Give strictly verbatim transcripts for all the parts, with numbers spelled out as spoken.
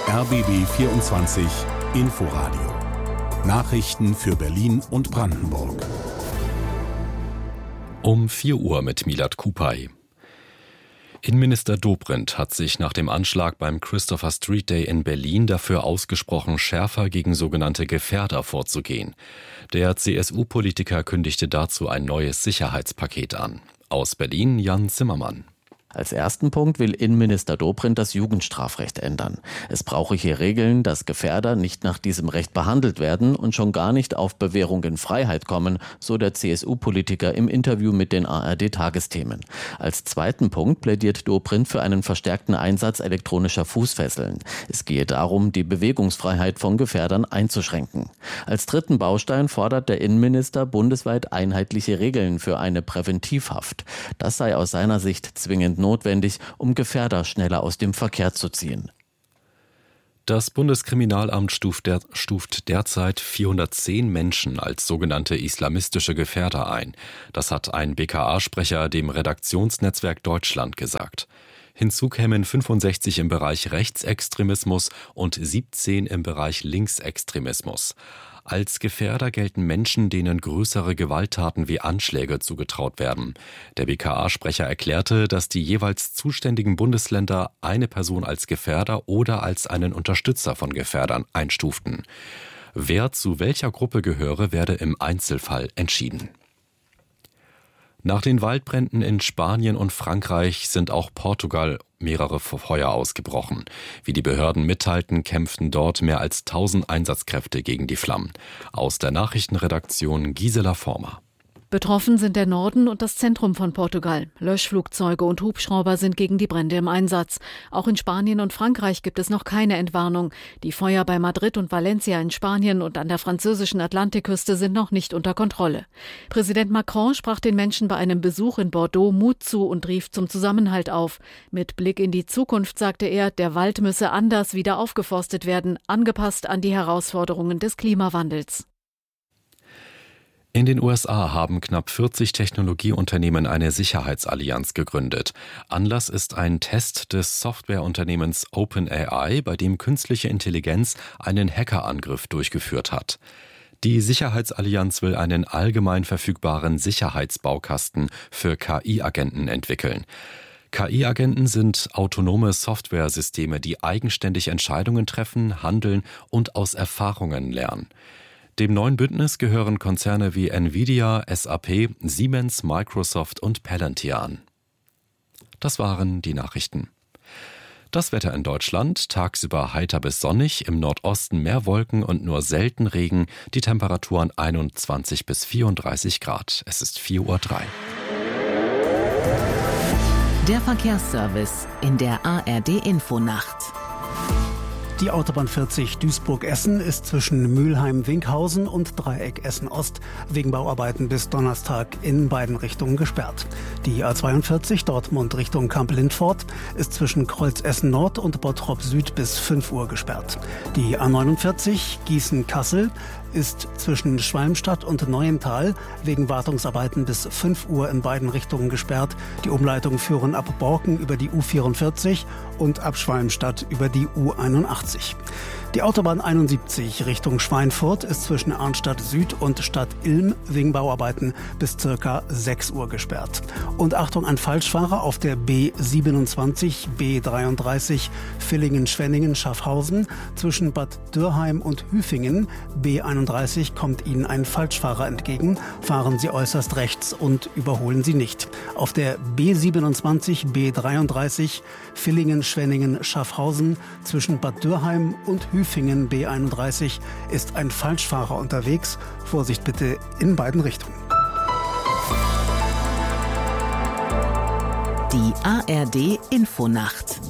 R B B vierundzwanzig Inforadio. Nachrichten für Berlin und Brandenburg. Um vier Uhr mit Milad Kupay. Innenminister Dobrindt hat sich nach dem Anschlag beim Christopher Street Day in Berlin dafür ausgesprochen, schärfer gegen sogenannte Gefährder vorzugehen. Der C S U-Politiker kündigte dazu ein neues Sicherheitspaket an. Aus Berlin Jan Zimmermann. Als ersten Punkt will Innenminister Dobrindt das Jugendstrafrecht ändern. Es brauche hier Regeln, dass Gefährder nicht nach diesem Recht behandelt werden und schon gar nicht auf Bewährung in Freiheit kommen, so der C S U-Politiker im Interview mit den A R D-Tagesthemen. Als zweiten Punkt plädiert Dobrindt für einen verstärkten Einsatz elektronischer Fußfesseln. Es gehe darum, die Bewegungsfreiheit von Gefährdern einzuschränken. Als dritten Baustein fordert der Innenminister bundesweit einheitliche Regeln für eine Präventivhaft. Das sei aus seiner Sicht zwingend notwendig, um Gefährder schneller aus dem Verkehr zu ziehen. Das Bundeskriminalamt stuft, der, stuft derzeit vierhundertzehn Menschen als sogenannte islamistische Gefährder ein. Das hat ein B K A-Sprecher dem Redaktionsnetzwerk Deutschland gesagt. Hinzu kämen fünfundsechzig im Bereich Rechtsextremismus und siebzehn im Bereich Linksextremismus. Als Gefährder gelten Menschen, denen größere Gewalttaten wie Anschläge zugetraut werden. Der B K A-Sprecher erklärte, dass die jeweils zuständigen Bundesländer eine Person als Gefährder oder als einen Unterstützer von Gefährdern einstuften. Wer zu welcher Gruppe gehöre, werde im Einzelfall entschieden. Nach den Waldbränden in Spanien und Frankreich sind auch Portugal mehrere Feuer ausgebrochen. Wie die Behörden mitteilten, kämpften dort mehr als tausend Einsatzkräfte gegen die Flammen. Aus der Nachrichtenredaktion Gisela Former. Betroffen sind der Norden und das Zentrum von Portugal. Löschflugzeuge und Hubschrauber sind gegen die Brände im Einsatz. Auch in Spanien und Frankreich gibt es noch keine Entwarnung. Die Feuer bei Madrid und Valencia in Spanien und an der französischen Atlantikküste sind noch nicht unter Kontrolle. Präsident Macron sprach den Menschen bei einem Besuch in Bordeaux Mut zu und rief zum Zusammenhalt auf. Mit Blick in die Zukunft sagte er, der Wald müsse anders wieder aufgeforstet werden, angepasst an die Herausforderungen des Klimawandels. In den U S A haben knapp vierzig Technologieunternehmen eine Sicherheitsallianz gegründet. Anlass ist ein Test des Softwareunternehmens OpenAI, bei dem künstliche Intelligenz einen Hackerangriff durchgeführt hat. Die Sicherheitsallianz will einen allgemein verfügbaren Sicherheitsbaukasten für K I-Agenten entwickeln. K I-Agenten sind autonome Softwaresysteme, die eigenständig Entscheidungen treffen, handeln und aus Erfahrungen lernen. Dem neuen Bündnis gehören Konzerne wie Nvidia, S A P, Siemens, Microsoft und Palantir an. Das waren die Nachrichten. Das Wetter in Deutschland: tagsüber heiter bis sonnig, im Nordosten mehr Wolken und nur selten Regen, die Temperaturen einundzwanzig bis vierunddreißig Grad. Es ist vier Uhr drei. Der Verkehrsservice in der A R D-Infonacht. Die Autobahn vierzig Duisburg-Essen ist zwischen Mülheim-Winkhausen und Dreieck Essen-Ost wegen Bauarbeiten bis Donnerstag in beiden Richtungen gesperrt. Die A zweiundvierzig Dortmund Richtung Kamp-Lindfort ist zwischen Kreuz-Essen-Nord und Bottrop-Süd bis fünf Uhr gesperrt. Die A neunundvierzig Gießen-Kassel ist zwischen Schwalmstadt und Neuental wegen Wartungsarbeiten bis fünf Uhr in beiden Richtungen gesperrt. Die Umleitungen führen ab Borken über die U vierundvierzig und ab Schwalmstadt über die U einundachtzig. Die Autobahn einundsiebzig Richtung Schweinfurt ist zwischen Arnstadt Süd und Stadt Ilm wegen Bauarbeiten bis ca. sechs Uhr gesperrt. Und Achtung an Falschfahrer auf der B siebenundzwanzig, B dreiunddreißig Villingen-Schwenningen-Schaffhausen zwischen Bad Dürrheim und Hüfingen. B einunddreißig kommt Ihnen ein Falschfahrer entgegen. Fahren Sie äußerst rechts und überholen Sie nicht. Auf der B siebenundzwanzig, B dreiunddreißig Villingen-Schwenningen-Schaffhausen zwischen Bad Dürrheim und Hüfingen B einunddreißig ist ein Falschfahrer unterwegs. Vorsicht bitte in beiden Richtungen. Die A R D-Infonacht.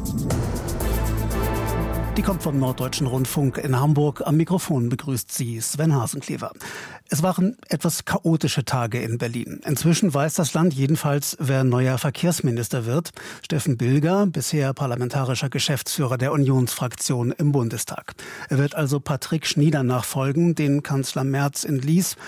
Die kommt vom Norddeutschen Rundfunk in Hamburg. Am Mikrofon begrüßt sie Sven Hasenklever. Es waren etwas chaotische Tage in Berlin. Inzwischen weiß das Land jedenfalls, wer neuer Verkehrsminister wird. Steffen Bilger, bisher parlamentarischer Geschäftsführer der Unionsfraktion im Bundestag. Er wird also Patrick Schnieder nachfolgen, den Kanzler Merz entließ.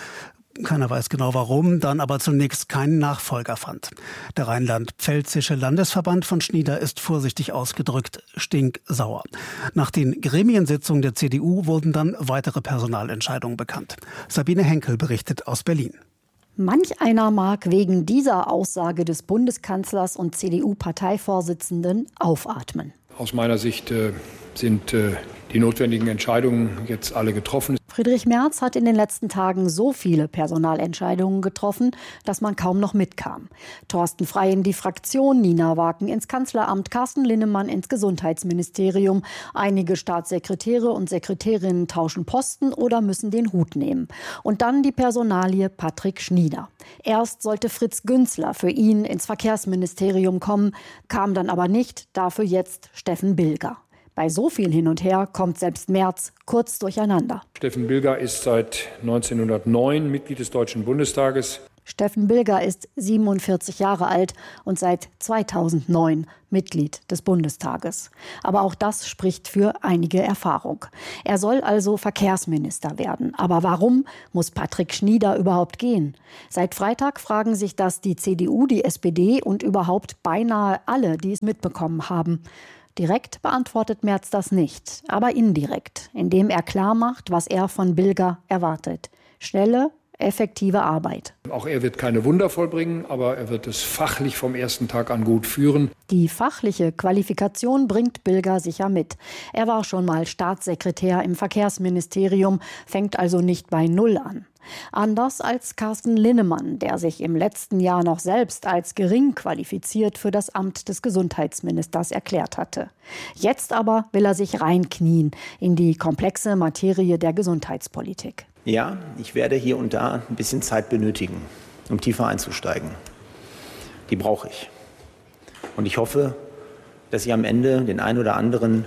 keiner weiß genau warum, dann aber zunächst keinen Nachfolger fand. Der rheinland-pfälzische Landesverband von Schnieder ist vorsichtig ausgedrückt stinksauer. Nach den Gremiensitzungen der C D U wurden dann weitere Personalentscheidungen bekannt. Sabine Henkel berichtet aus Berlin. Manch einer mag wegen dieser Aussage des Bundeskanzlers und C D U-Parteivorsitzenden aufatmen. Aus meiner Sicht äh, sind äh, die notwendigen Entscheidungen jetzt alle getroffen. Friedrich Merz hat in den letzten Tagen so viele Personalentscheidungen getroffen, dass man kaum noch mitkam. Thorsten Frey in die Fraktion, Nina Waken ins Kanzleramt, Carsten Linnemann ins Gesundheitsministerium. Einige Staatssekretäre und Sekretärinnen tauschen Posten oder müssen den Hut nehmen. Und dann die Personalie Patrick Schnieder. Erst sollte Fritz Günzler für ihn ins Verkehrsministerium kommen, kam dann aber nicht, dafür jetzt Steffen Bilger. Bei so viel hin und her kommt selbst Merz kurz durcheinander. Steffen Bilger ist seit neunzehnhundertneun Mitglied des Deutschen Bundestages. Steffen Bilger ist siebenundvierzig Jahre alt und seit zweitausendneun Mitglied des Bundestages. Aber auch das spricht für einige Erfahrung. Er soll also Verkehrsminister werden. Aber warum muss Patrick Schnieder überhaupt gehen? Seit Freitag fragen sich das die C D U, die S P D und überhaupt beinahe alle, die es mitbekommen haben. Direkt beantwortet Merz das nicht, aber indirekt, indem er klarmacht, was er von Bilger erwartet. Schnelle, effektive Arbeit. Auch er wird keine Wunder vollbringen, aber er wird es fachlich vom ersten Tag an gut führen. Die fachliche Qualifikation bringt Bilger sicher mit. Er war schon mal Staatssekretär im Verkehrsministerium, fängt also nicht bei Null an. Anders als Carsten Linnemann, der sich im letzten Jahr noch selbst als gering qualifiziert für das Amt des Gesundheitsministers erklärt hatte. Jetzt aber will er sich reinknien in die komplexe Materie der Gesundheitspolitik. Ja, ich werde hier und da ein bisschen Zeit benötigen, um tiefer einzusteigen. Die brauche ich. Und ich hoffe, dass ich am Ende den einen oder anderen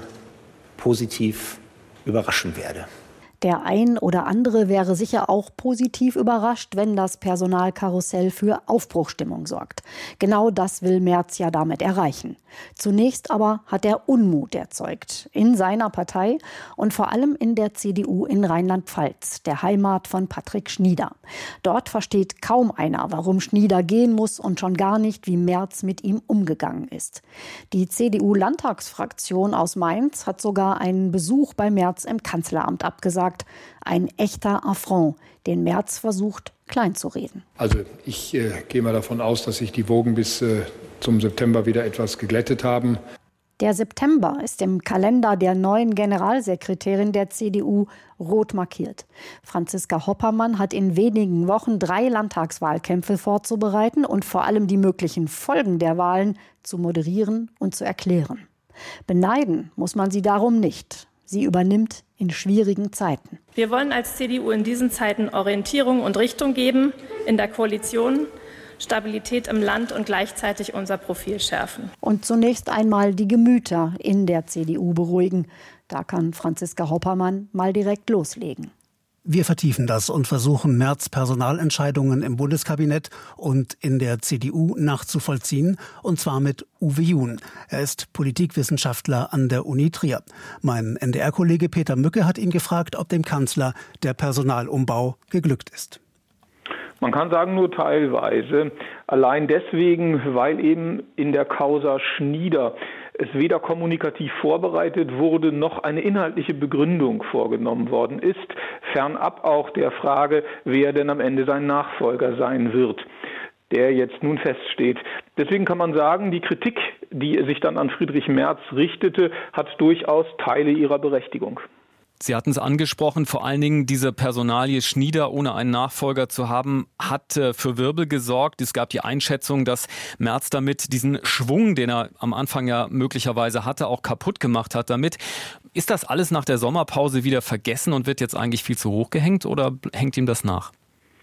positiv überraschen werde. Der ein oder andere wäre sicher auch positiv überrascht, wenn das Personalkarussell für Aufbruchstimmung sorgt. Genau das will Merz ja damit erreichen. Zunächst aber hat er Unmut erzeugt in seiner Partei und vor allem in der C D U in Rheinland-Pfalz, der Heimat von Patrick Schnieder. Dort versteht kaum einer, warum Schnieder gehen muss und schon gar nicht, wie Merz mit ihm umgegangen ist. Die C D U-Landtagsfraktion aus Mainz hat sogar einen Besuch bei Merz im Kanzleramt abgesagt. Ein echter Affront, den Merz versucht, kleinzureden. Also ich äh, gehe mal davon aus, dass sich die Wogen bis äh, zum September wieder etwas geglättet haben. Der September ist im Kalender der neuen Generalsekretärin der C D U rot markiert. Franziska Hoppermann hat in wenigen Wochen drei Landtagswahlkämpfe vorzubereiten und vor allem die möglichen Folgen der Wahlen zu moderieren und zu erklären. Beneiden muss man sie darum nicht. Sie übernimmt in schwierigen Zeiten. Wir wollen als C D U in diesen Zeiten Orientierung und Richtung geben in der Koalition, Stabilität im Land und gleichzeitig unser Profil schärfen. Und zunächst einmal die Gemüter in der C D U beruhigen. Da kann Franziska Hoppermann mal direkt loslegen. Wir vertiefen das und versuchen, Merz Personalentscheidungen im Bundeskabinett und in der C D U nachzuvollziehen, und zwar mit Uwe Jun. Er ist Politikwissenschaftler an der Uni Trier. Mein N D R-Kollege Peter Mücke hat ihn gefragt, ob dem Kanzler der Personalumbau geglückt ist. Man kann sagen, nur teilweise. Allein deswegen, weil eben in der Causa Schnieder es weder kommunikativ vorbereitet wurde, noch eine inhaltliche Begründung vorgenommen worden ist, fernab auch der Frage, wer denn am Ende sein Nachfolger sein wird, der jetzt nun feststeht. Deswegen kann man sagen, die Kritik, die sich dann an Friedrich Merz richtete, hat durchaus Teile ihrer Berechtigung. Sie hatten es angesprochen, vor allen Dingen diese Personalie Schnieder ohne einen Nachfolger zu haben, hat für Wirbel gesorgt. Es gab die Einschätzung, dass Merz damit diesen Schwung, den er am Anfang ja möglicherweise hatte, auch kaputt gemacht hat damit. Ist das alles nach der Sommerpause wieder vergessen und wird jetzt eigentlich viel zu hoch gehängt oder hängt ihm das nach?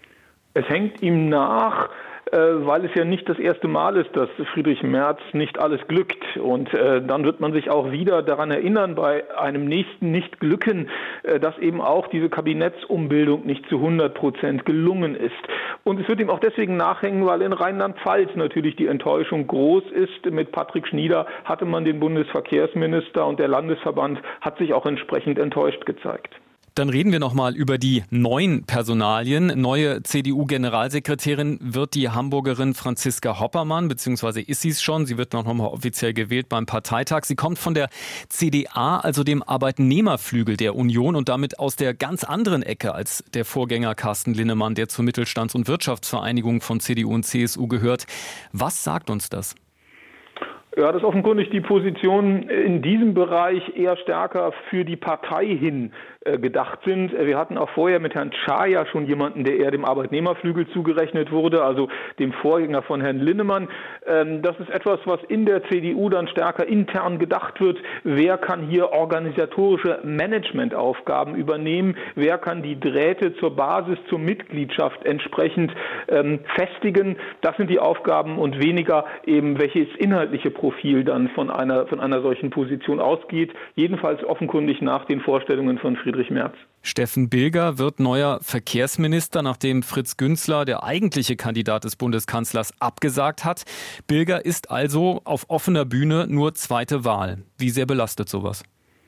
Es hängt ihm nach, weil es ja nicht das erste Mal ist, dass Friedrich Merz nicht alles glückt. Und äh, dann wird man sich auch wieder daran erinnern, bei einem nächsten Nicht-Glücken, äh, dass eben auch diese Kabinettsumbildung nicht zu hundert Prozent gelungen ist. Und es wird ihm auch deswegen nachhängen, weil in Rheinland-Pfalz natürlich die Enttäuschung groß ist. Mit Patrick Schnieder hatte man den Bundesverkehrsminister und der Landesverband hat sich auch entsprechend enttäuscht gezeigt. Dann reden wir noch mal über die neuen Personalien. Neue C D U-Generalsekretärin wird die Hamburgerin Franziska Hoppermann, beziehungsweise ist sie es schon. Sie wird noch mal offiziell gewählt beim Parteitag. Sie kommt von der C D A, also dem Arbeitnehmerflügel der Union, und damit aus der ganz anderen Ecke als der Vorgänger Carsten Linnemann, der zur Mittelstands- und Wirtschaftsvereinigung von C D U und C S U gehört. Was sagt uns das? Ja, dass offenkundig die Positionen in diesem Bereich eher stärker für die Partei hin äh, gedacht sind. Wir hatten auch vorher mit Herrn Schaar ja schon jemanden, der eher dem Arbeitnehmerflügel zugerechnet wurde, also dem Vorgänger von Herrn Linnemann. Ähm, das ist etwas, was in der C D U dann stärker intern gedacht wird. Wer kann hier organisatorische Managementaufgaben übernehmen? Wer kann die Drähte zur Basis, zur Mitgliedschaft entsprechend ähm, festigen? Das sind die Aufgaben und weniger eben, welches inhaltliche Profil dann von einer, von einer solchen Position ausgeht. Jedenfalls offenkundig nach den Vorstellungen von Friedrich Merz. Steffen Bilger wird neuer Verkehrsminister, nachdem Fritz Günzler, der eigentliche Kandidat des Bundeskanzlers, abgesagt hat. Bilger ist also auf offener Bühne nur zweite Wahl. Wie sehr belastet sowas?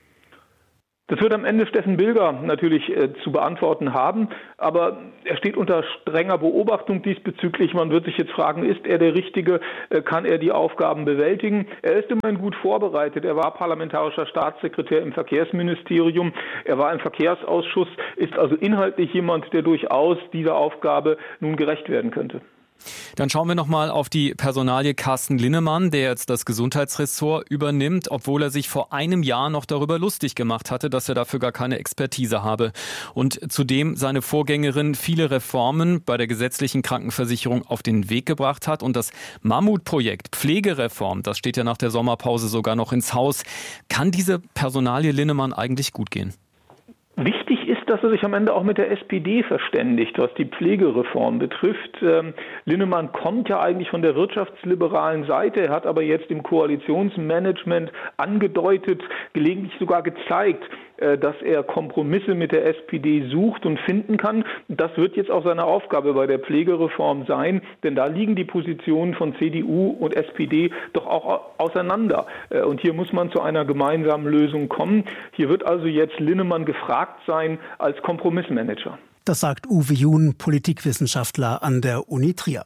Das wird am Ende Steffen Bilger natürlich äh, zu beantworten haben, aber er steht unter strenger Beobachtung diesbezüglich. Man wird sich jetzt fragen, ist er der Richtige, äh, kann er die Aufgaben bewältigen? Er ist immerhin gut vorbereitet. Er war parlamentarischer Staatssekretär im Verkehrsministerium, er war im Verkehrsausschuss, ist also inhaltlich jemand, der durchaus dieser Aufgabe nun gerecht werden könnte. Dann schauen wir noch mal auf die Personalie Carsten Linnemann, der jetzt das Gesundheitsressort übernimmt, obwohl er sich vor einem Jahr noch darüber lustig gemacht hatte, dass er dafür gar keine Expertise habe. Und zudem seine Vorgängerin viele Reformen bei der gesetzlichen Krankenversicherung auf den Weg gebracht hat. Und das Mammutprojekt Pflegereform, das steht ja nach der Sommerpause sogar noch ins Haus. Kann diese Personalie Linnemann eigentlich gut gehen? Wichtig ist, dass er sich am Ende auch mit der S P D verständigt, was die Pflegereform betrifft. Ähm, Linnemann kommt ja eigentlich von der wirtschaftsliberalen Seite, er hat aber jetzt im Koalitionsmanagement angedeutet, gelegentlich sogar gezeigt, äh, dass er Kompromisse mit der S P D sucht und finden kann. Das wird jetzt auch seine Aufgabe bei der Pflegereform sein, denn da liegen die Positionen von C D U und S P D doch auch auseinander. Äh, und hier muss man zu einer gemeinsamen Lösung kommen. Hier wird also jetzt Linnemann gefragt sein als Kompromissmanager. Das sagt Uwe Jun, Politikwissenschaftler an der Uni Trier.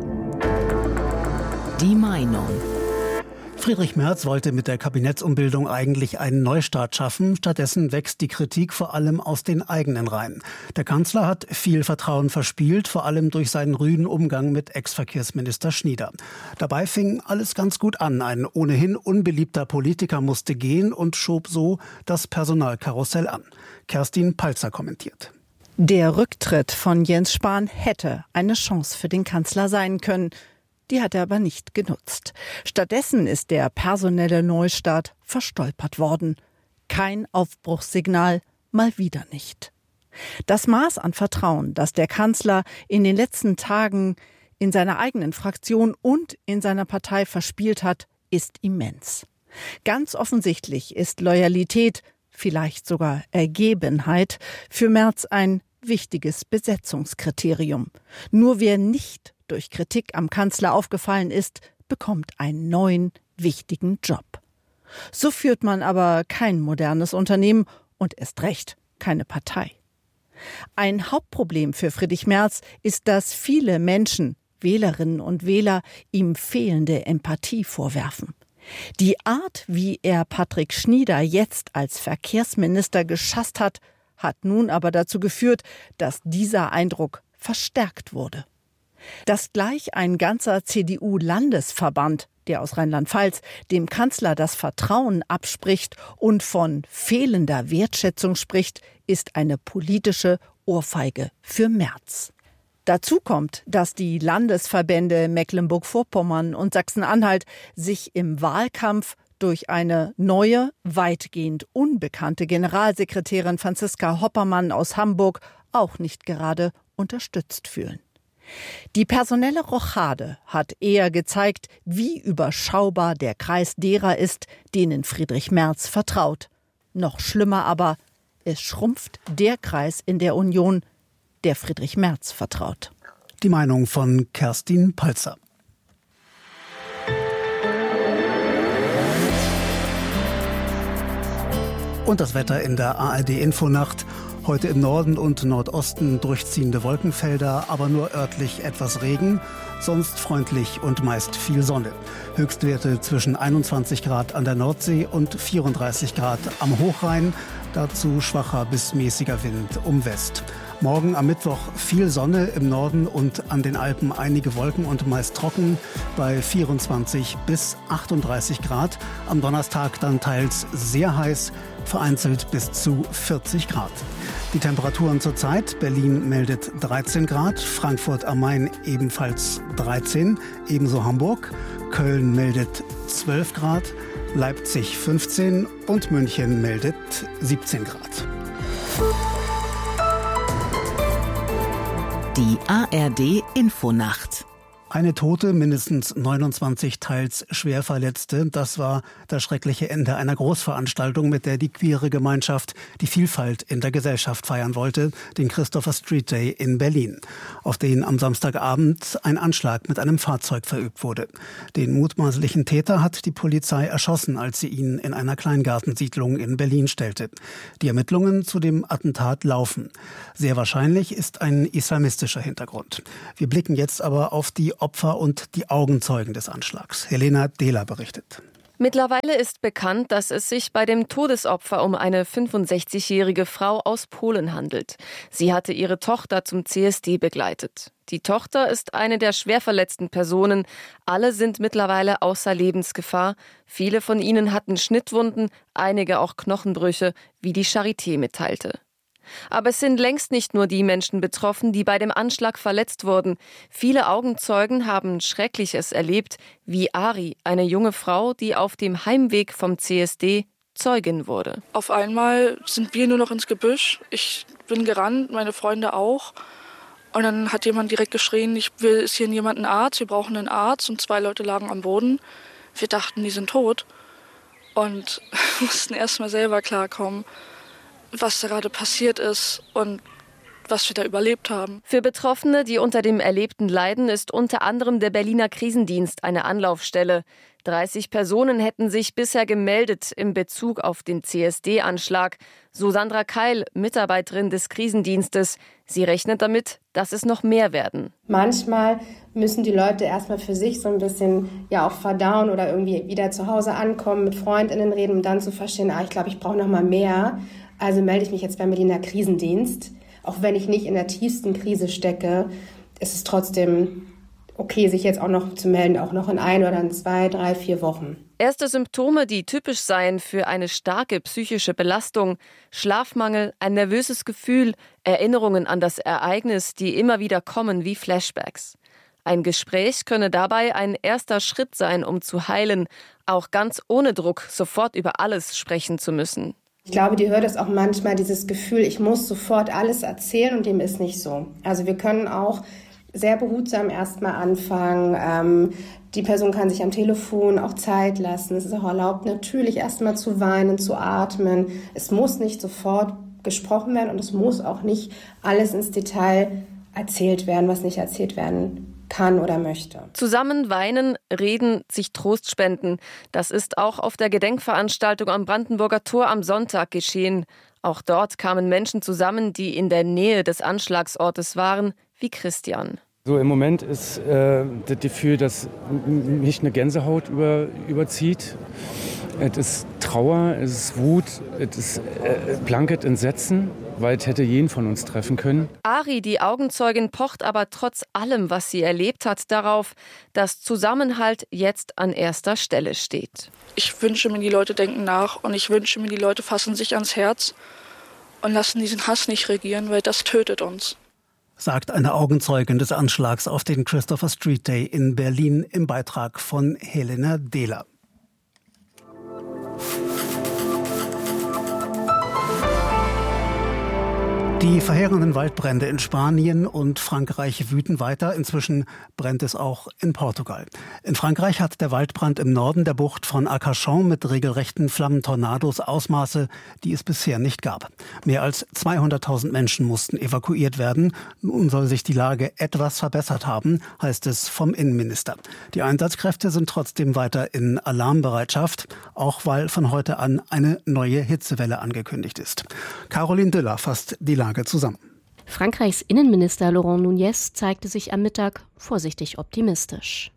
Die Meinung. Friedrich Merz wollte mit der Kabinettsumbildung eigentlich einen Neustart schaffen. Stattdessen wächst die Kritik vor allem aus den eigenen Reihen. Der Kanzler hat viel Vertrauen verspielt, vor allem durch seinen rüden Umgang mit Ex-Verkehrsminister Schnieder. Dabei fing alles ganz gut an. Ein ohnehin unbeliebter Politiker musste gehen und schob so das Personalkarussell an. Kerstin Palzer kommentiert. Der Rücktritt von Jens Spahn hätte eine Chance für den Kanzler sein können. Die hat er aber nicht genutzt. Stattdessen ist der personelle Neustart verstolpert worden. Kein Aufbruchssignal, mal wieder nicht. Das Maß an Vertrauen, das der Kanzler in den letzten Tagen in seiner eigenen Fraktion und in seiner Partei verspielt hat, ist immens. Ganz offensichtlich ist Loyalität, vielleicht sogar Ergebenheit, für Merz ein wichtiges Besetzungskriterium. Nur wer nicht durch Kritik am Kanzler aufgefallen ist, bekommt einen neuen, wichtigen Job. So führt man aber kein modernes Unternehmen und erst recht keine Partei. Ein Hauptproblem für Friedrich Merz ist, dass viele Menschen, Wählerinnen und Wähler, ihm fehlende Empathie vorwerfen. Die Art, wie er Patrick Schnieder jetzt als Verkehrsminister geschasst hat, hat nun aber dazu geführt, dass dieser Eindruck verstärkt wurde. Dass gleich ein ganzer C D U-Landesverband, der aus Rheinland-Pfalz, dem Kanzler das Vertrauen abspricht und von fehlender Wertschätzung spricht, ist eine politische Ohrfeige für Merz. Dazu kommt, dass die Landesverbände Mecklenburg-Vorpommern und Sachsen-Anhalt sich im Wahlkampf durch eine neue, weitgehend unbekannte Generalsekretärin Franziska Hoppermann aus Hamburg auch nicht gerade unterstützt fühlen. Die personelle Rochade hat eher gezeigt, wie überschaubar der Kreis derer ist, denen Friedrich Merz vertraut. Noch schlimmer aber, es schrumpft der Kreis in der Union, der Friedrich Merz vertraut. Die Meinung von Kerstin Palzer. Und das Wetter in der A R D-Infonacht. Heute im Norden und Nordosten durchziehende Wolkenfelder, aber nur örtlich etwas Regen, sonst freundlich und meist viel Sonne. Höchstwerte zwischen einundzwanzig Grad an der Nordsee und vierunddreißig Grad am Hochrhein, dazu schwacher bis mäßiger Wind um West. Morgen am Mittwoch viel Sonne im Norden und an den Alpen einige Wolken und meist trocken bei vierundzwanzig bis achtunddreißig Grad. Am Donnerstag dann teils sehr heiß, vereinzelt bis zu vierzig Grad. Die Temperaturen zurzeit: Berlin meldet dreizehn Grad, Frankfurt am Main ebenfalls dreizehn, ebenso Hamburg. Köln meldet zwölf Grad, Leipzig fünfzehn und München meldet siebzehn Grad. Die A R D Infonacht. Eine Tote, mindestens neunundzwanzig teils schwer Verletzte. Das war das schreckliche Ende einer Großveranstaltung, mit der die queere Gemeinschaft die Vielfalt in der Gesellschaft feiern wollte, den Christopher Street Day in Berlin, auf den am Samstagabend ein Anschlag mit einem Fahrzeug verübt wurde. Den mutmaßlichen Täter hat die Polizei erschossen, als sie ihn in einer Kleingartensiedlung in Berlin stellte. Die Ermittlungen zu dem Attentat laufen. Sehr wahrscheinlich ist ein islamistischer Hintergrund. Wir blicken jetzt aber auf die Opfer und die Augenzeugen des Anschlags. Helena Dehler berichtet. Mittlerweile ist bekannt, dass es sich bei dem Todesopfer um eine fünfundsechzigjährige Frau aus Polen handelt. Sie hatte ihre Tochter zum C S D begleitet. Die Tochter ist eine der schwer verletzten Personen. Alle sind mittlerweile außer Lebensgefahr. Viele von ihnen hatten Schnittwunden, einige auch Knochenbrüche, wie die Charité mitteilte. Aber es sind längst nicht nur die Menschen betroffen, die bei dem Anschlag verletzt wurden. Viele Augenzeugen haben Schreckliches erlebt, wie Ari, eine junge Frau, die auf dem Heimweg vom C S D Zeugin wurde. Auf einmal sind wir nur noch ins Gebüsch. Ich bin gerannt, meine Freunde auch. Und dann hat jemand direkt geschrien, ich will, ist hier jemand ein Arzt, wir brauchen einen Arzt. Und zwei Leute lagen am Boden. Wir dachten, die sind tot. Und mussten erst mal selber klarkommen, was da gerade passiert ist und was wir da überlebt haben. Für Betroffene, die unter dem Erlebten leiden, ist unter anderem der Berliner Krisendienst eine Anlaufstelle. dreißig Personen hätten sich bisher gemeldet in Bezug auf den C S D-Anschlag. So Sandra Keil, Mitarbeiterin des Krisendienstes. Sie rechnet damit, dass es noch mehr werden. Manchmal müssen die Leute erstmal für sich so ein bisschen ja auch verdauen oder irgendwie wieder zu Hause ankommen, mit Freundinnen reden, um dann zu verstehen, ah, ich glaube, ich brauche noch mal mehr. Also melde ich mich jetzt beim Berliner Krisendienst. Auch wenn ich nicht in der tiefsten Krise stecke, ist es trotzdem okay, sich jetzt auch noch zu melden, auch noch in ein oder in zwei, drei, vier Wochen. Erste Symptome, die typisch seien für eine starke psychische Belastung: Schlafmangel, ein nervöses Gefühl, Erinnerungen an das Ereignis, die immer wieder kommen wie Flashbacks. Ein Gespräch könne dabei ein erster Schritt sein, um zu heilen, auch ganz ohne Druck sofort über alles sprechen zu müssen. Ich glaube, die hört es auch manchmal, dieses Gefühl, ich muss sofort alles erzählen, und dem ist nicht so. Also wir können auch sehr behutsam erstmal anfangen. Ähm, die Person kann sich am Telefon auch Zeit lassen. Es ist auch erlaubt, natürlich erstmal zu weinen, zu atmen. Es muss nicht sofort gesprochen werden und es muss auch nicht alles ins Detail erzählt werden, was nicht erzählt werden kann oder möchte. Zusammen weinen, reden, sich Trost spenden. Das ist auch auf der Gedenkveranstaltung am Brandenburger Tor am Sonntag geschehen. Auch dort kamen Menschen zusammen, die in der Nähe des Anschlagsortes waren, wie Christian. So im Moment ist äh, das Gefühl, dass mich eine Gänsehaut über, überzieht. Es ist Trauer, es ist Wut, es ist äh, blankes Entsetzen, weil es hätte jeden von uns treffen können. Ari, die Augenzeugin, pocht aber trotz allem, was sie erlebt hat, darauf, dass Zusammenhalt jetzt an erster Stelle steht. Ich wünsche mir, die Leute denken nach, und ich wünsche mir, die Leute fassen sich ans Herz und lassen diesen Hass nicht regieren, weil das tötet uns. Sagt eine Augenzeugin des Anschlags auf den Christopher Street Day in Berlin im Beitrag von Helena Dehler. Die verheerenden Waldbrände in Spanien und Frankreich wüten weiter. Inzwischen brennt es auch in Portugal. In Frankreich hat der Waldbrand im Norden der Bucht von Arcachon mit regelrechten Flammentornados Ausmaße, die es bisher nicht gab. Mehr als zweihunderttausend Menschen mussten evakuiert werden. Nun soll sich die Lage etwas verbessert haben, heißt es vom Innenminister. Die Einsatzkräfte sind trotzdem weiter in Alarmbereitschaft, auch weil von heute an eine neue Hitzewelle angekündigt ist. Caroline Düller fasst die Lage zusammen. Frankreichs Innenminister Laurent Nunez zeigte sich am Mittag vorsichtig optimistisch.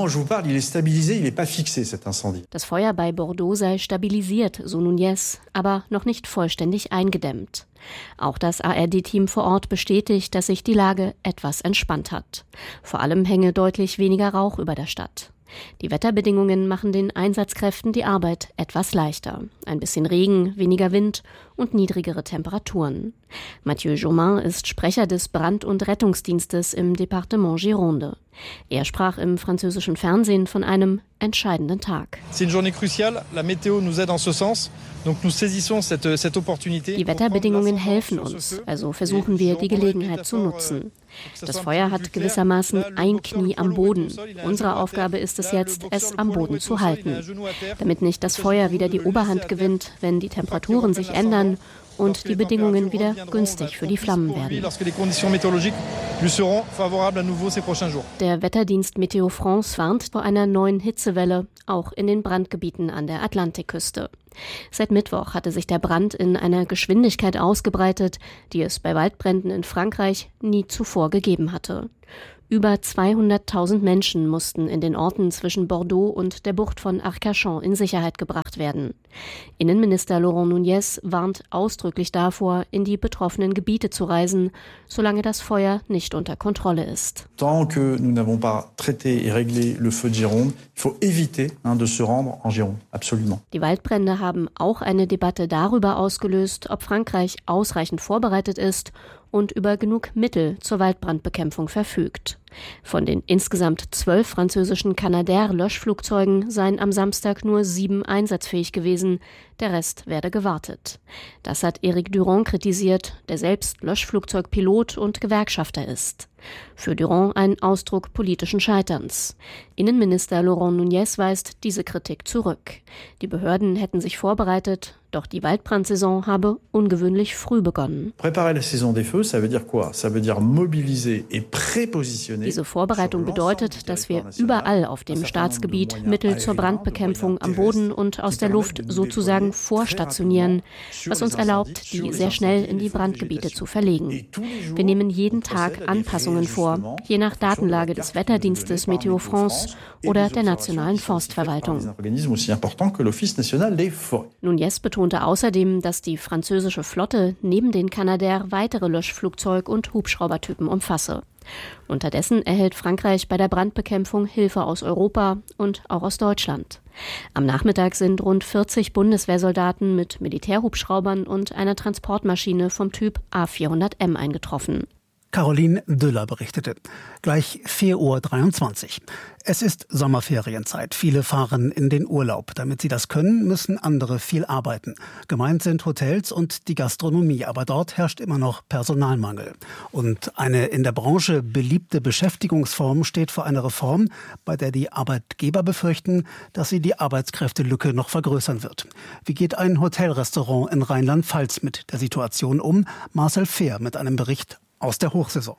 Das Feuer bei Bordeaux sei stabilisiert, so Nunez, aber noch nicht vollständig eingedämmt. Auch das A R D-Team vor Ort bestätigt, dass sich die Lage etwas entspannt hat. Vor allem hänge deutlich weniger Rauch über der Stadt. Die Wetterbedingungen machen den Einsatzkräften die Arbeit etwas leichter. Ein bisschen Regen, weniger Wind und niedrigere Temperaturen. Mathieu Jaumin ist Sprecher des Brand- und Rettungsdienstes im Departement Gironde. Er sprach im französischen Fernsehen von einem entscheidenden Tag. Die Wetterbedingungen helfen uns, also versuchen wir, die Gelegenheit zu nutzen. Das Feuer hat gewissermaßen ein Knie am Boden. Unsere Aufgabe ist es jetzt, es am Boden zu halten, damit nicht das Feuer wieder die Oberhand gewinnt, wenn die Temperaturen sich ändern und die Bedingungen wieder günstig für die Flammen werden. Der Wetterdienst Météo France warnt vor einer neuen Hitzewelle, auch in den Brandgebieten an der Atlantikküste. Seit Mittwoch hatte sich der Brand in einer Geschwindigkeit ausgebreitet, die es bei Waldbränden in Frankreich nie zuvor gegeben hatte. Über zweihunderttausend Menschen mussten in den Orten zwischen Bordeaux und der Bucht von Arcachon in Sicherheit gebracht werden. Innenminister Laurent Nunez warnt ausdrücklich davor, in die betroffenen Gebiete zu reisen, solange das Feuer nicht unter Kontrolle ist. Tant que nous n'avons pas traité et réglé le feu de Gironde, il faut éviter de se rendre en Gironde, absolument. Die Waldbrände haben auch eine Debatte darüber ausgelöst, ob Frankreich ausreichend vorbereitet ist und über genug Mittel zur Waldbrandbekämpfung verfügt. Von den insgesamt zwölf französischen Canadair-Löschflugzeugen seien am Samstag nur sieben einsatzfähig gewesen, der Rest werde gewartet. Das hat Éric Durand kritisiert, der selbst Löschflugzeugpilot und Gewerkschafter ist. Für Durand ein Ausdruck politischen Scheiterns. Innenminister Laurent Nunez weist diese Kritik zurück. Die Behörden hätten sich vorbereitet, doch die Waldbrandsaison habe ungewöhnlich früh begonnen. Diese Vorbereitung bedeutet, dass wir überall auf dem Staatsgebiet Mittel zur Brandbekämpfung am Boden und aus der Luft sozusagen vorstationieren, was uns erlaubt, die sehr schnell in die Brandgebiete zu verlegen. Wir nehmen jeden Tag Anpassungen vor, je nach Datenlage des Wetterdienstes Météo France oder der Nationalen Forstverwaltung. Nunez betonte außerdem, dass die französische Flotte neben den Canadair weitere Löschflugzeug- und Hubschraubertypen umfasse. Unterdessen erhält Frankreich bei der Brandbekämpfung Hilfe aus Europa und auch aus Deutschland. Am Nachmittag sind rund vierzig Bundeswehrsoldaten mit Militärhubschraubern und einer Transportmaschine vom Typ A vierhundert M eingetroffen. Caroline Düller berichtete. Gleich vier Uhr dreiundzwanzig. Es ist Sommerferienzeit. Viele fahren in den Urlaub. Damit sie das können, müssen andere viel arbeiten. Gemeint sind Hotels und die Gastronomie. Aber dort herrscht immer noch Personalmangel. Und eine in der Branche beliebte Beschäftigungsform steht vor einer Reform, bei der die Arbeitgeber befürchten, dass sie die Arbeitskräftelücke noch vergrößern wird. Wie geht ein Hotelrestaurant in Rheinland-Pfalz mit der Situation um? Marcel Fehr mit einem Bericht aus der Hochsaison.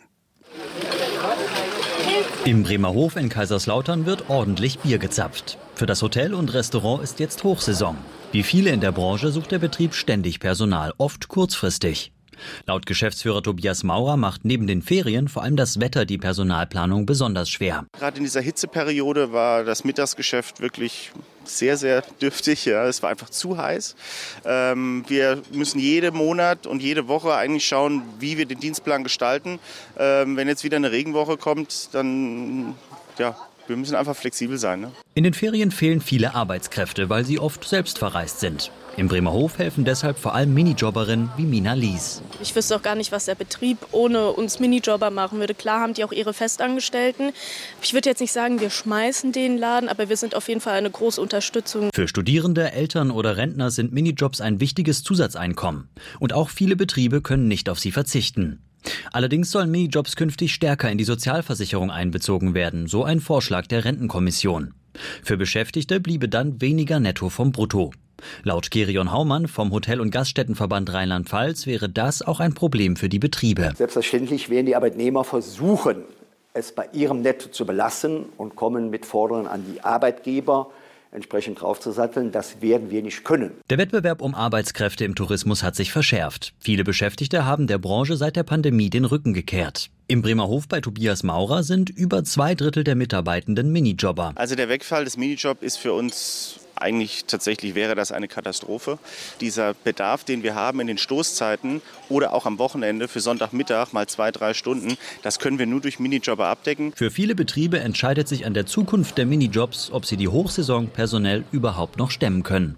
Im Bremerhof in Kaiserslautern wird ordentlich Bier gezapft. Für das Hotel und Restaurant ist jetzt Hochsaison. Wie viele in der Branche sucht der Betrieb ständig Personal, oft kurzfristig. Laut Geschäftsführer Tobias Maurer macht neben den Ferien vor allem das Wetter die Personalplanung besonders schwer. Gerade in dieser Hitzeperiode war das Mittagsgeschäft wirklich sehr, sehr dürftig. Ja. Es war einfach zu heiß. Ähm, wir müssen jeden Monat und jede Woche eigentlich schauen, wie wir den Dienstplan gestalten. Ähm, wenn jetzt wieder eine Regenwoche kommt, dann ja, Wir müssen einfach flexibel sein. Ne? In den Ferien fehlen viele Arbeitskräfte, weil sie oft selbst verreist sind. Im Bremerhof helfen deshalb vor allem Minijobberinnen wie Mina Lies. Ich wüsste auch gar nicht, was der Betrieb ohne uns Minijobber machen würde. Klar haben die auch ihre Festangestellten. Ich würde jetzt nicht sagen, wir schmeißen den Laden, aber wir sind auf jeden Fall eine große Unterstützung. Für Studierende, Eltern oder Rentner sind Minijobs ein wichtiges Zusatzeinkommen. Und auch viele Betriebe können nicht auf sie verzichten. Allerdings sollen Minijobs künftig stärker in die Sozialversicherung einbezogen werden, so ein Vorschlag der Rentenkommission. Für Beschäftigte bliebe dann weniger netto vom Brutto. Laut Gerion Haumann vom Hotel- und Gaststättenverband Rheinland-Pfalz wäre das auch ein Problem für die Betriebe. Selbstverständlich werden die Arbeitnehmer versuchen, es bei ihrem Netto zu belassen und kommen mit Forderungen an die Arbeitgeber, entsprechend draufzusatteln. Das werden wir nicht können. Der Wettbewerb um Arbeitskräfte im Tourismus hat sich verschärft. Viele Beschäftigte haben der Branche seit der Pandemie den Rücken gekehrt. Im Bremerhof bei Tobias Maurer sind über zwei Drittel der Mitarbeitenden Minijobber. Also der Wegfall des Minijobs ist für uns eigentlich tatsächlich wäre das eine Katastrophe. Dieser Bedarf, den wir haben in den Stoßzeiten oder auch am Wochenende für Sonntagmittag mal zwei, drei Stunden, das können wir nur durch Minijobber abdecken. Für viele Betriebe entscheidet sich an der Zukunft der Minijobs, ob sie die Hochsaison personell überhaupt noch stemmen können.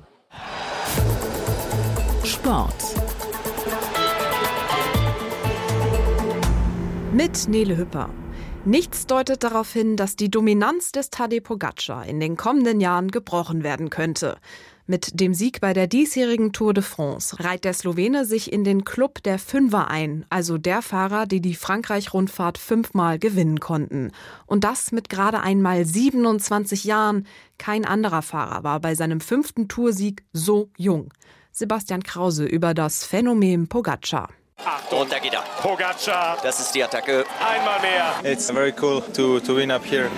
Sport. Mit Nele Hüpper. Nichts deutet darauf hin, dass die Dominanz des Tadej Pogačar in den kommenden Jahren gebrochen werden könnte. Mit dem Sieg bei der diesjährigen Tour de France reiht der Slowene sich in den Club der Fünfer ein, also der Fahrer, die die Frankreich-Rundfahrt fünfmal gewinnen konnten. Und das mit gerade einmal siebenundzwanzig Jahren. Kein anderer Fahrer war bei seinem fünften Toursieg so jung. Sebastian Krause über das Phänomen Pogačar. Achtung. Und da geht er. Pogačar. Das ist die Attacke. Einmal mehr. It's very cool to, to win up here.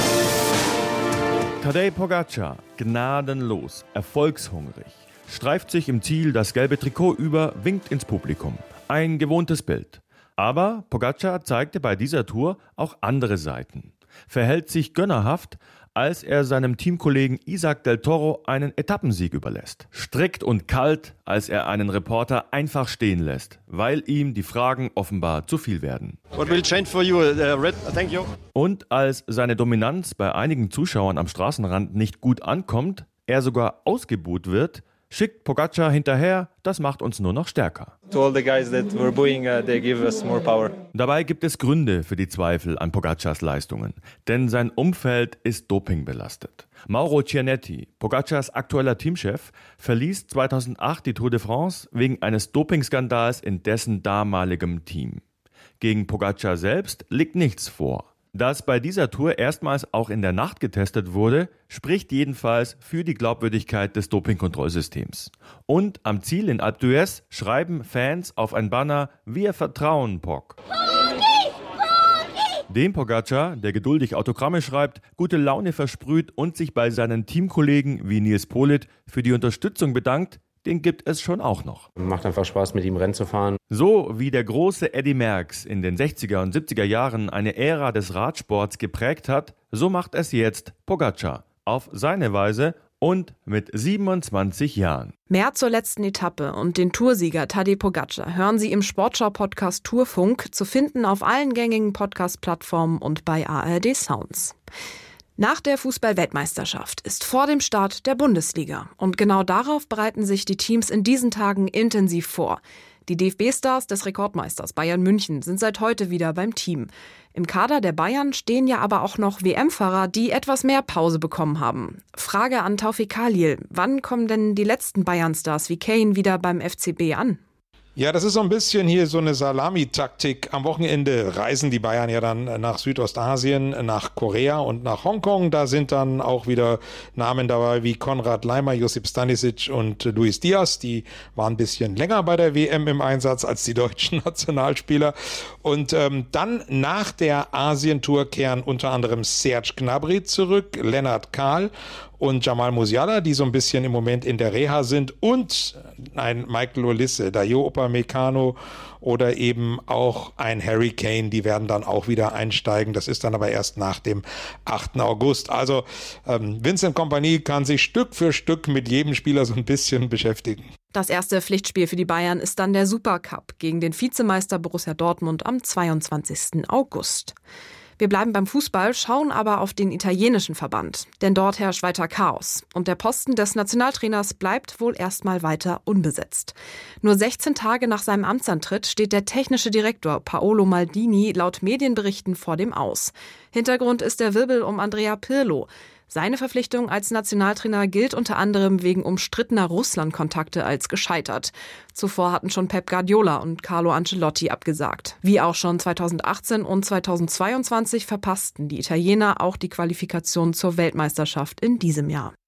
Tadej Pogačar, gnadenlos, erfolgshungrig, streift sich im Ziel das gelbe Trikot über, winkt ins Publikum. Ein gewohntes Bild. Aber Pogačar zeigte bei dieser Tour auch andere Seiten. Verhält sich gönnerhaft, als er seinem Teamkollegen Isaac del Toro einen Etappensieg überlässt. Strikt und kalt, als er einen Reporter einfach stehen lässt, weil ihm die Fragen offenbar zu viel werden. What will change for you? Uh, red, thank you. Und als seine Dominanz bei einigen Zuschauern am Straßenrand nicht gut ankommt, er sogar ausgebuht wird, schickt Pogačar hinterher, das macht uns nur noch stärker. To all the guys that were booing, uh, they give us more power. Dabei gibt es Gründe für die Zweifel an Pogačars Leistungen, denn sein Umfeld ist dopingbelastet. Mauro Cianetti, Pogačars aktueller Teamchef, verließ zweitausendacht die Tour de France wegen eines Dopingskandals in dessen damaligem Team. Gegen Pogačar selbst liegt nichts vor. Dass bei dieser Tour erstmals auch in der Nacht getestet wurde, spricht jedenfalls für die Glaubwürdigkeit des Dopingkontrollsystems. Und am Ziel in Alpe d'Huez schreiben Fans auf ein Banner: Wir vertrauen Pog. Dem Pogačar, der geduldig Autogramme schreibt, gute Laune versprüht und sich bei seinen Teamkollegen wie Nils Politt für die Unterstützung bedankt, den gibt es schon auch noch. Macht einfach Spaß, mit ihm Rennen zu fahren. So wie der große Eddy Merckx in den sechziger und siebziger Jahren eine Ära des Radsports geprägt hat, so macht es jetzt Pogačar. Auf seine Weise und mit siebenundzwanzig Jahren. Mehr zur letzten Etappe und den Toursieger Tadej Pogačar hören Sie im Sportschau-Podcast Tourfunk, zu finden auf allen gängigen Podcast-Plattformen und bei A R D Sounds. Nach der Fußball-Weltmeisterschaft ist vor dem Start der Bundesliga. Und genau darauf bereiten sich die Teams in diesen Tagen intensiv vor. Die D F B-Stars des Rekordmeisters Bayern München sind seit heute wieder beim Team. Im Kader der Bayern stehen ja aber auch noch W M-Fahrer, die etwas mehr Pause bekommen haben. Frage an Taufik Khalil: Wann kommen denn die letzten Bayern-Stars wie Kane wieder beim F C B an? Ja, das ist so ein bisschen hier so eine Salami-Taktik. Am Wochenende reisen die Bayern ja dann nach Südostasien, nach Korea und nach Hongkong. Da sind dann auch wieder Namen dabei wie Konrad Laimer, Josip Stanisic und Luis Diaz. Die waren ein bisschen länger bei der W M im Einsatz als die deutschen Nationalspieler. Und ähm, dann nach der Asientour kehren unter anderem Serge Gnabry zurück, Lennart Kahl und Jamal Musiala, die so ein bisschen im Moment in der Reha sind, und ein Michael Olise, Dayo Upamecano oder eben auch ein Harry Kane, die werden dann auch wieder einsteigen. Das ist dann aber erst nach dem achten August. Also ähm, Vincent Kompany kann sich Stück für Stück mit jedem Spieler so ein bisschen beschäftigen. Das erste Pflichtspiel für die Bayern ist dann der Supercup gegen den Vizemeister Borussia Dortmund am zweiundzwanzigsten August. Wir bleiben beim Fußball, schauen aber auf den italienischen Verband. Denn dort herrscht weiter Chaos. Und der Posten des Nationaltrainers bleibt wohl erstmal weiter unbesetzt. Nur sechzehn Tage nach seinem Amtsantritt steht der technische Direktor Paolo Maldini laut Medienberichten vor dem Aus. Hintergrund ist der Wirbel um Andrea Pirlo. Seine Verpflichtung als Nationaltrainer gilt unter anderem wegen umstrittener Russland-Kontakte als gescheitert. Zuvor hatten schon Pep Guardiola und Carlo Ancelotti abgesagt. Wie auch schon zweitausendachtzehn und zweitausendzweiundzwanzig verpassten die Italiener auch die Qualifikation zur Weltmeisterschaft in diesem Jahr.